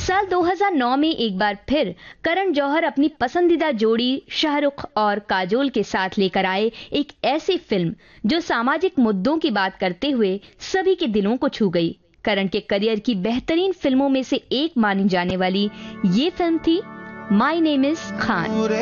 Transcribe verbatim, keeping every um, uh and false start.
साल दो हज़ार नौ में एक बार फिर करण जौहर अपनी पसंदीदा जोड़ी शाहरुख और काजोल के साथ लेकर आए एक ऐसी फिल्म जो सामाजिक मुद्दों की बात करते हुए सभी के दिलों को छू गई। करण के करियर की बेहतरीन फिल्मों में से एक मानी जाने वाली ये फिल्म थी माय नेम इज खान।